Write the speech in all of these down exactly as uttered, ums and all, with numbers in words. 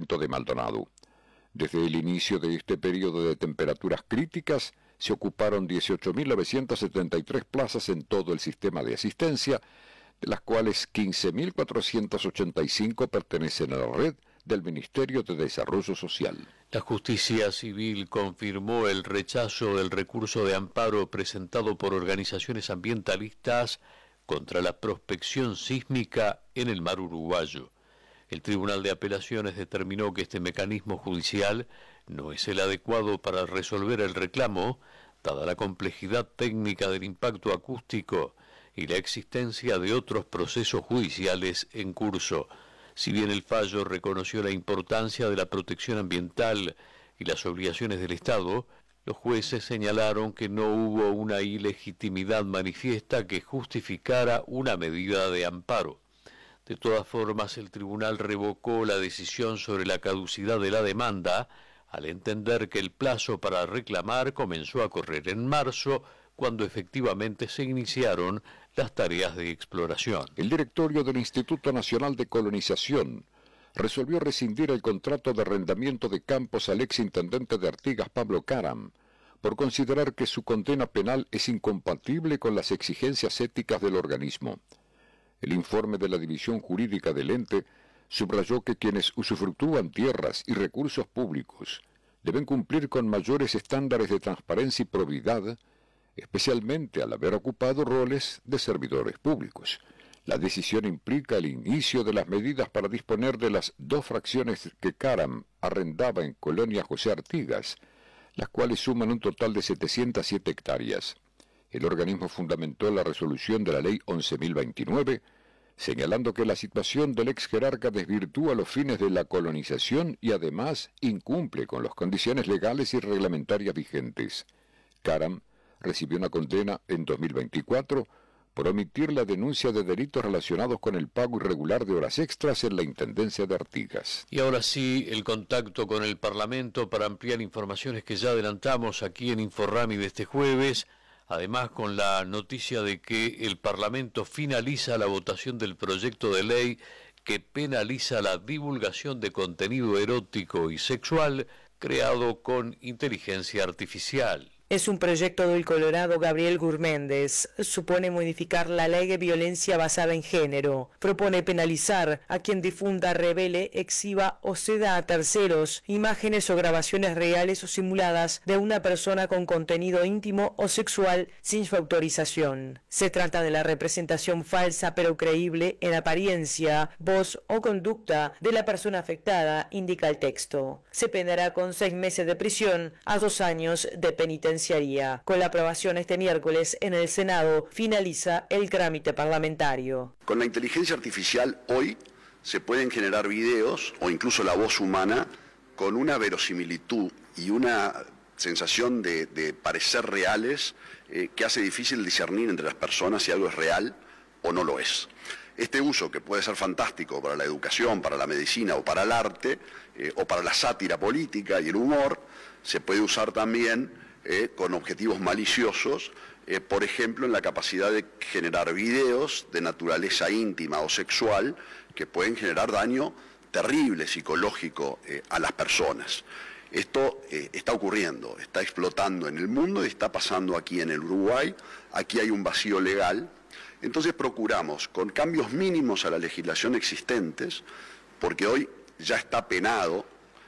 departamento de Maldonado. Desde el inicio de este periodo de temperaturas críticas, se ocuparon dieciocho mil novecientas setenta y tres plazas en todo el sistema de asistencia, de las cuales quince mil cuatrocientas ochenta y cinco pertenecen a la red del Ministerio de Desarrollo Social. La Justicia Civil confirmó el rechazo del recurso de amparo presentado por organizaciones ambientalistas contra la prospección sísmica en el mar uruguayo. El Tribunal de Apelaciones determinó que este mecanismo judicial no es el adecuado para resolver el reclamo, dada la complejidad técnica del impacto acústico y la existencia de otros procesos judiciales en curso. Si bien el fallo reconoció la importancia de la protección ambiental y las obligaciones del Estado, los jueces señalaron que no hubo una ilegitimidad manifiesta que justificara una medida de amparo. De todas formas, el tribunal revocó la decisión sobre la caducidad de la demanda, al entender que el plazo para reclamar comenzó a correr en marzo, cuando efectivamente se iniciaron las tareas de exploración. El directorio del Instituto Nacional de Colonización resolvió rescindir el contrato de arrendamiento de campos al exintendente de Artigas, Pablo Caram, por considerar que su condena penal es incompatible con las exigencias éticas del organismo. El informe de la División Jurídica del ente subrayó que quienes usufructúan tierras y recursos públicos deben cumplir con mayores estándares de transparencia y probidad, especialmente al haber ocupado roles de servidores públicos. La decisión implica el inicio de las medidas para disponer de las dos fracciones que Caram arrendaba en Colonia José Artigas, las cuales suman un total de setecientas siete hectáreas. El organismo fundamentó la resolución de la Ley once mil veintinueve, señalando que la situación del ex jerarca desvirtúa los fines de la colonización y además incumple con las condiciones legales y reglamentarias vigentes. Caram recibió una condena en dos mil veinticuatro por omitir la denuncia de delitos relacionados con el pago irregular de horas extras en la Intendencia de Artigas. Y ahora sí, el contacto con el Parlamento para ampliar informaciones que ya adelantamos aquí en Inforrami de este jueves, además con la noticia de que el Parlamento finaliza la votación del proyecto de ley que penaliza la divulgación de contenido erótico y sexual creado con inteligencia artificial. Es un proyecto del colorado Gabriel Gurméndez. Supone modificar la ley de violencia basada en género. Propone penalizar a quien difunda, revele, exhiba o ceda a terceros imágenes o grabaciones reales o simuladas de una persona con contenido íntimo o sexual sin su autorización. Se trata de la representación falsa pero creíble en apariencia, voz o conducta de la persona afectada, indica el texto. Se penará con seis meses de prisión a dos años de penitencia. Con la aprobación este miércoles en el Senado finaliza el trámite parlamentario. Con la inteligencia artificial hoy se pueden generar videos o incluso la voz humana con una verosimilitud y una sensación de, de parecer reales eh, que hace difícil discernir entre las personas si algo es real o no lo es. Este uso, que puede ser fantástico para la educación, para la medicina o para el arte, eh, o para la sátira política y el humor, se puede usar también Eh, con objetivos maliciosos, eh, por ejemplo, en la capacidad de generar videos de naturaleza íntima o sexual que pueden generar daño terrible psicológico eh, a las personas. Esto eh, está ocurriendo, está explotando en el mundo y está pasando aquí en el Uruguay. Aquí hay un vacío legal. Entonces procuramos, con cambios mínimos a la legislación existentes, porque hoy ya está penado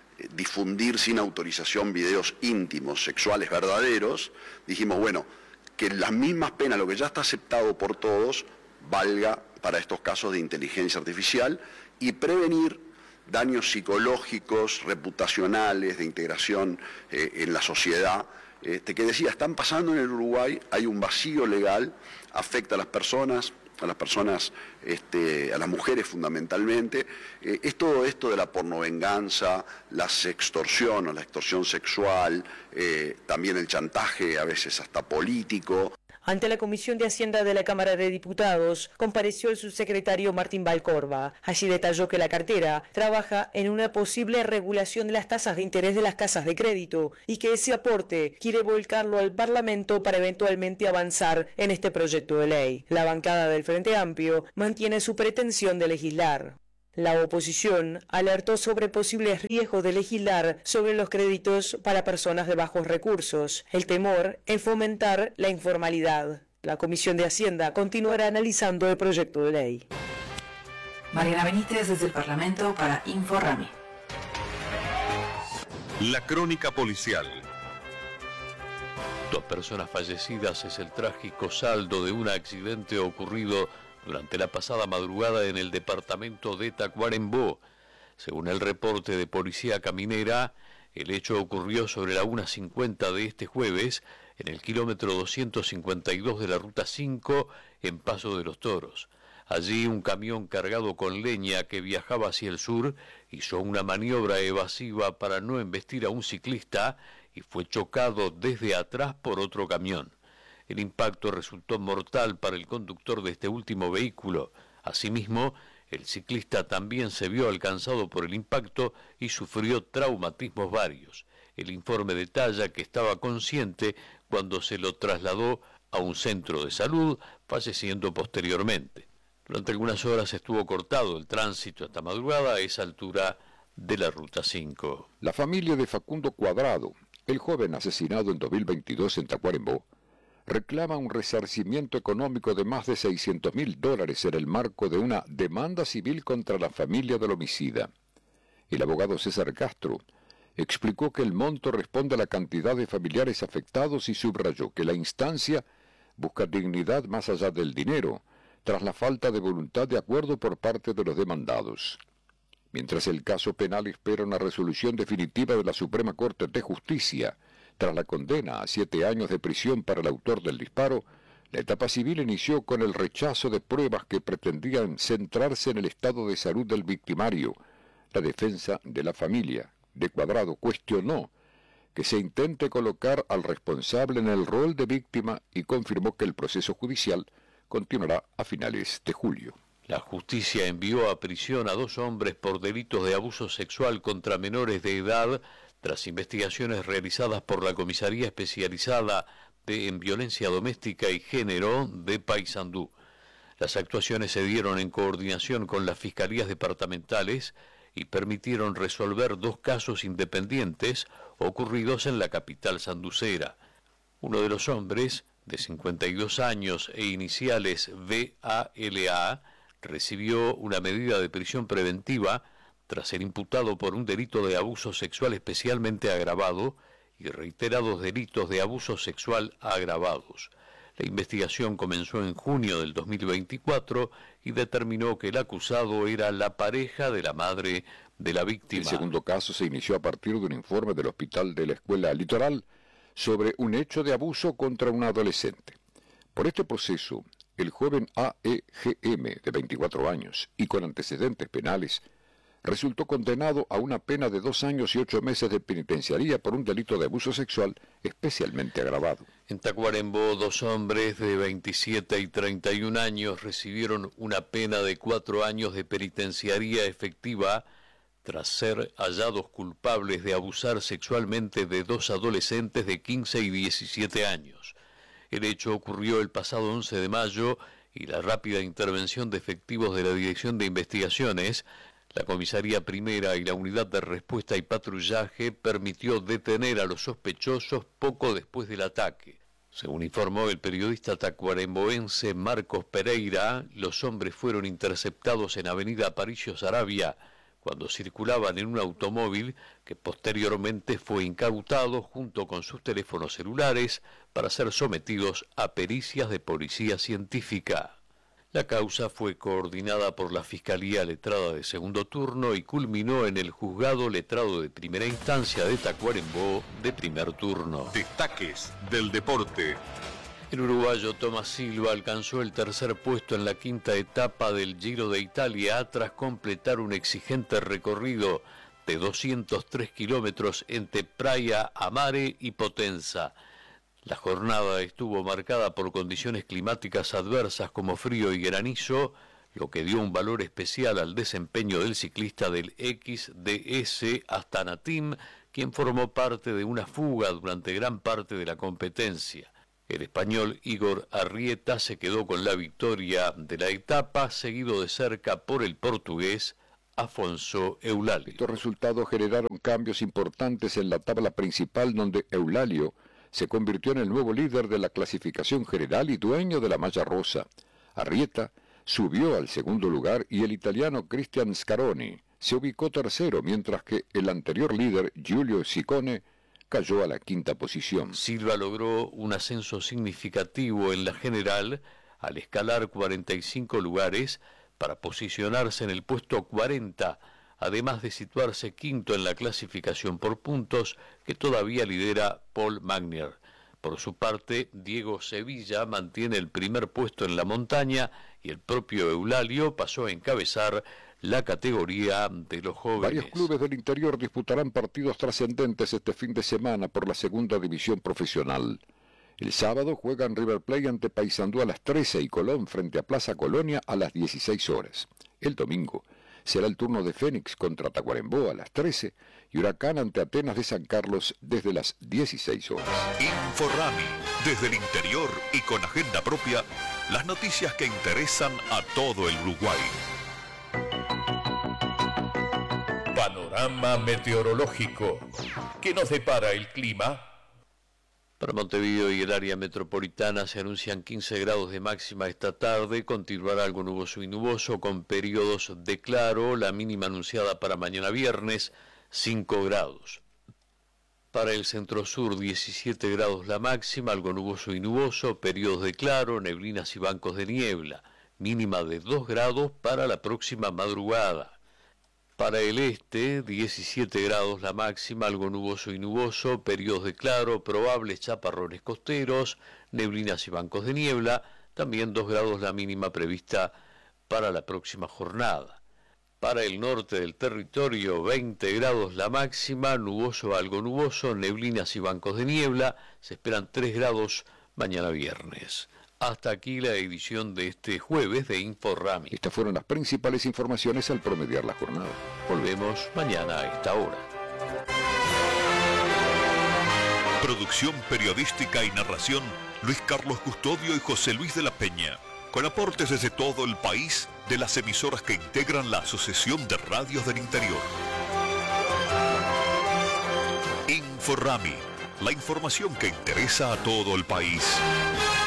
difundir sin autorización videos íntimos, sexuales verdaderos, dijimos, bueno, que las mismas penas, lo que ya está aceptado por todos, valga para estos casos de inteligencia artificial y prevenir daños psicológicos, reputacionales, de integración eh, en la sociedad. Este, que decía, están pasando en el Uruguay, hay un vacío legal, afecta a las personas, a las personas, este, a las mujeres fundamentalmente. Eh, es todo esto de la pornovenganza, la sextorsión o la extorsión sexual, eh, también el chantaje, a veces hasta político. Ante la Comisión de Hacienda de la Cámara de Diputados, compareció el subsecretario Martín Valcorba. Allí detalló que la cartera trabaja en una posible regulación de las tasas de interés de las casas de crédito y que ese aporte quiere volcarlo al Parlamento para eventualmente avanzar en este proyecto de ley. La bancada del Frente Amplio mantiene su pretensión de legislar. La oposición alertó sobre posibles riesgos de legislar sobre los créditos para personas de bajos recursos. El temor en fomentar la informalidad. La Comisión de Hacienda continuará analizando el proyecto de ley. Mariana Benítez desde el Parlamento para InfoRami. La crónica policial. Dos personas fallecidas es el trágico saldo de un accidente ocurrido durante la pasada madrugada en el departamento de Tacuarembó. Según el reporte de Policía Caminera, el hecho ocurrió sobre la una cincuenta de este jueves en el kilómetro doscientos cincuenta y dos de la Ruta cinco en Paso de los Toros. Allí un camión cargado con leña que viajaba hacia el sur hizo una maniobra evasiva para no embestir a un ciclista y fue chocado desde atrás por otro camión. El impacto resultó mortal para el conductor de este último vehículo. Asimismo, el ciclista también se vio alcanzado por el impacto y sufrió traumatismos varios. El informe detalla que estaba consciente cuando se lo trasladó a un centro de salud, falleciendo posteriormente. Durante algunas horas estuvo cortado el tránsito esta madrugada a esa altura de la Ruta cinco. La familia de Facundo Cuadrado, el joven asesinado en dos mil veintidós en Tacuarembó, reclama un resarcimiento económico de más de seiscientos mil dólares en el marco de una demanda civil contra la familia del homicida. El abogado César Castro explicó que el monto responde a la cantidad de familiares afectados y subrayó que la instancia busca dignidad más allá del dinero, tras la falta de voluntad de acuerdo por parte de los demandados. Mientras el caso penal espera una resolución definitiva de la Suprema Corte de Justicia, tras la condena a siete años de prisión para el autor del disparo, la etapa civil inició con el rechazo de pruebas que pretendían centrarse en el estado de salud del victimario. La defensa de la familia de Cuadrado cuestionó que se intente colocar al responsable en el rol de víctima y confirmó que el proceso judicial continuará a finales de julio. La justicia envió a prisión a dos hombres por delitos de abuso sexual contra menores de edad tras investigaciones realizadas por la Comisaría Especializada de, en Violencia Doméstica y Género de Paysandú. Las actuaciones se dieron en coordinación con las fiscalías departamentales y permitieron resolver dos casos independientes ocurridos en la capital sanducera. Uno de los hombres, de cincuenta y dos años e iniciales V A L A, recibió una medida de prisión preventiva tras ser imputado por un delito de abuso sexual especialmente agravado y reiterados delitos de abuso sexual agravados. La investigación comenzó en junio del dos mil veinticuatro y determinó que el acusado era la pareja de la madre de la víctima. El segundo caso se inició a partir de un informe del Hospital de la Escuela Litoral sobre un hecho de abuso contra un adolescente. Por este proceso, el joven A E G M, de veinticuatro años y con antecedentes penales, resultó condenado a una pena de dos años y ocho meses de penitenciaría por un delito de abuso sexual especialmente agravado. En Tacuarembó, dos hombres de veintisiete y treinta y un años recibieron una pena de cuatro años de penitenciaría efectiva tras ser hallados culpables de abusar sexualmente de dos adolescentes de quince y diecisiete años. El hecho ocurrió el pasado once de mayo y la rápida intervención de efectivos de la Dirección de Investigaciones, la Comisaría Primera y la Unidad de Respuesta y Patrullaje permitió detener a los sospechosos poco después del ataque. Según informó el periodista tacuaremboense Marcos Pereira, los hombres fueron interceptados en Avenida Aparicio Saravia cuando circulaban en un automóvil que posteriormente fue incautado junto con sus teléfonos celulares para ser sometidos a pericias de policía científica. La causa fue coordinada por la Fiscalía Letrada de Segundo Turno y culminó en el Juzgado Letrado de Primera Instancia de Tacuarembó de Primer Turno. Destaques del deporte. El uruguayo Tomás Silva alcanzó el tercer puesto en la quinta etapa del Giro de Italia tras completar un exigente recorrido de doscientos tres kilómetros entre Praia a Mare y Potenza. La jornada estuvo marcada por condiciones climáticas adversas como frío y granizo, lo que dio un valor especial al desempeño del ciclista del X D S Astana Team, quien formó parte de una fuga durante gran parte de la competencia. El español Igor Arrieta se quedó con la victoria de la etapa, seguido de cerca por el portugués Afonso Eulalio. Estos resultados generaron cambios importantes en la tabla principal, donde Eulalio se convirtió en el nuevo líder de la clasificación general y dueño de la malla rosa. Arrieta subió al segundo lugar y el italiano Cristian Scaroni se ubicó tercero, mientras que el anterior líder, Giulio Ciccone, cayó a la quinta posición. Silva logró un ascenso significativo en la general al escalar cuarenta y cinco lugares para posicionarse en el puesto cuarenta, además de situarse quinto en la clasificación por puntos que todavía lidera Paul Magnier. Por su parte, Diego Sevilla mantiene el primer puesto en la montaña y el propio Eulalio pasó a encabezar la categoría de los jóvenes. Varios clubes del interior disputarán partidos trascendentes este fin de semana por la segunda división profesional. El sábado juegan River Plate ante Paysandú a las trece y Colón frente a Plaza Colonia a las dieciséis horas. El domingo será el turno de Fénix contra Tacuarembó a las trece y Huracán ante Atenas de San Carlos desde las dieciséis horas. Inforrami, desde el interior y con agenda propia, las noticias que interesan a todo el Uruguay. Panorama meteorológico. ¿Qué nos depara el clima? Para Montevideo y el área metropolitana se anuncian quince grados de máxima esta tarde, continuará algo nuboso y nuboso con periodos de claro, la mínima anunciada para mañana viernes, cinco grados. Para el centro-sur, diecisiete grados la máxima, algo nuboso y nuboso, periodos de claro, neblinas y bancos de niebla, mínima de dos grados para la próxima madrugada. Para el este, diecisiete grados la máxima, algo nuboso y nuboso, periodos de claro, probables chaparrones costeros, neblinas y bancos de niebla, también dos grados la mínima prevista para la próxima jornada. Para el norte del territorio, veinte grados la máxima, nuboso a algo nuboso, neblinas y bancos de niebla, se esperan tres grados mañana viernes. Hasta aquí la edición de este jueves de Inforrami. Estas fueron las principales informaciones al promediar la jornada. Volvemos mañana a esta hora. Producción periodística y narración, Luis Carlos Custodio y José Luis de la Peña. Con aportes desde todo el país de las emisoras que integran la Asociación de Radios del Interior. Inforrami, la información que interesa a todo el país.